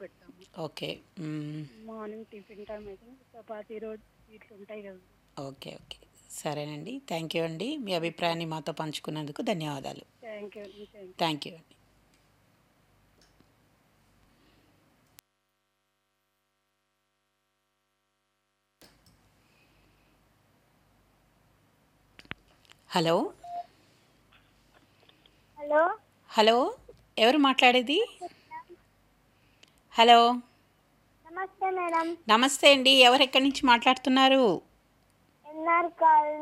పెడతాము. ఓకే. హ్మ్. Morning tiffin time అయితే చపాతీ, రోటీ ఇట్లా ఉంటాయి కదా! ఓకే. ఓకే. సరేనండి. థ్యాంక్ యూ అండి. మీ ఓకే. అభిప్రాయాన్ని మాతో పంచుకున్నందుకు ధన్యవాదాలు. థ్యాంక్ యూ అండి. Thank you. థ్యాంక్ యూ అండి. హలో! Hello hello! ఎవరు మాట్లాడేది? హలో! నమస్తే మేడం. నమస్తే అండి. ఎవరెక్కడి నుంచి మాట్లాడుతున్నారు? NR colony